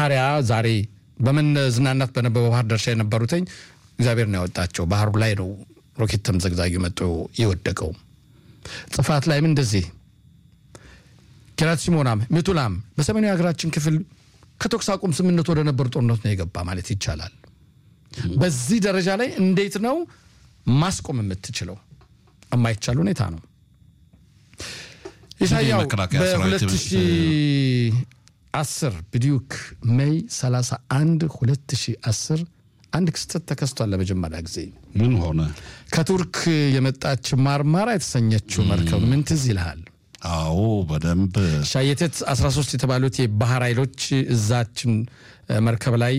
መሳሪያ ዛሬ በምን ዝናናት በነበረው ባህር ዳርቻ የነበሩትኝ እግዚአብሔር ነው ያወጣቸው ባህሩ ላይ ነው ሮኬት ተምዘግዛጊ መጥቶ ይወደቀው ጽፋት ላይም እንደዚህ ኪራትሲሞናም ሚቱላም በሰሜናዊ ሀገራችን ክፍል ከተኩስ አቁም ስምምነት ወደ ነበር ጦርነት ነው የገባ ማለት ይቻላል በዚህ ደረጃ ላይ እንዴት ነው ማስቆም የምትችለው የማይቻል ሁኔታ ነው ኢሳያው በ2010 ቢዲዩክ ሜይ 31 2010 አንድ ክስተት ተከስቷል ለመጀመሪያ ጊዜ ምን ሆነ ከቱርክ የመጣች ማርማራ የተሰኘችው መርከብ ምን ትዝ ይልሃል አዎ በደንብ ሻየተት 13 የተባሉት የባህር ኃይሎች እዛችን መርከብ ላይ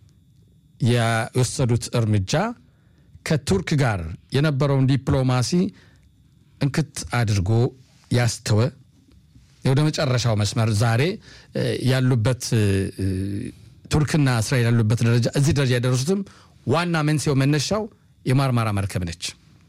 የወሰዱት እርምጃ ከቱርክ ጋር የነበረው ዲፕሎማሲ እንክት አድርጎ ያስተወ ወደ መጨረሻው መስመር ዛሬ ያሉበት ቱርክና እስራኤል ያሉበት ደረጃ እዚህ ደረጃ ያደረሱትም ዋና መንስኤው መነሻው የማርማራ መርከብ ነች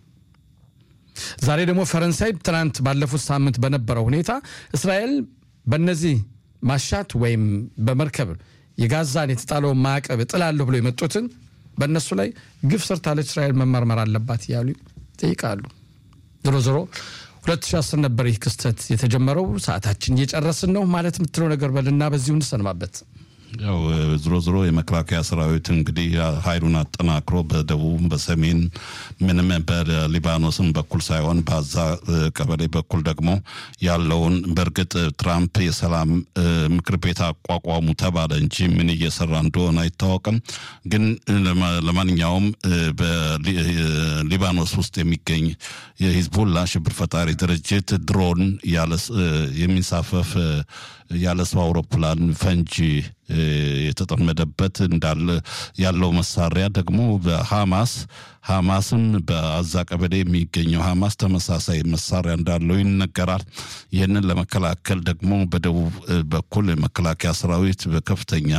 ዛሬ ደግሞ ፈረንሳይ ትናንት ባለፉት ሳምንት በነበረው ሁኔታ እስራኤል በእነዚህ ማሻት ወይም በመርከብ የጋዛን የተጣለው ማዕቀብ ጥላለሁ ብሎ የመጡትን በእነሱ ላይ ግፍ ሰርታለች እስራኤል መመርመር አለባት ያሉ ጠይቃሉ ዞሮ 2010 ነበር ይህ ክስተት የተጀመረው ሰዓታችን እየጨረስን ነው ማለት የምትለው ነገር በልና በዚሁ እንሰማበት ያው ዝሮ የመከላከያ ሰራዊት እንግዲህ ኃይሉን አጠናክሮ በደቡብ በሰሜን ምንም በሊባኖስም በኩል ሳይሆን ባዛ ቀበሌ በኩል ደግሞ ያለውን በርግጥ ትራምፕ የሰላም ምክር ቤት አቋቋሙ ተባለ እንጂ ምን እየሰራ እንደሆነ አይታወቅም ግን ለማንኛውም በሊባኖስ ውስጥ የሚገኝ የሂዝቦላ ሽብር ፈጣሪ ድርጅት ድሮን የሚንሳፈፍ ያለ ሰው አውሮፕላን ፈንጂ የተጠመደበት እንዳለ ያለው መሳሪያ ደግሞ በሐማስም በአዛ ቀበሌ የሚገኘው ሐማስ ተመሳሳይ መሳሪያ እንዳለው ይነገራል ይሄንን ለመከላከል ደግሞ በደቡብ በኩል የመከላከያ ሰራዊት በከፍተኛ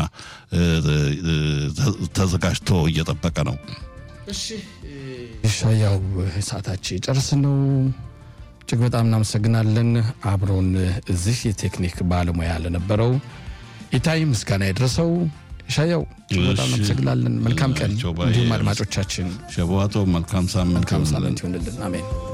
ተዘጋጅቶ እየጠበቀ ነው እሺ ሻያው ሰዓታችን ጨርሰን ነው እጅግ በጣም እናመሰግናለን አብሮን እዚህ የቴክኒክ ባለሙያ ለነበረው ኢታይ ምስጋና ይድረሰው ሻያው በጣም እናመሰግናለን መልካም ቀን እንዲሁም አድማጮቻችን ሸዋቶ መልካም ሳምንት ይሁንልን አሜን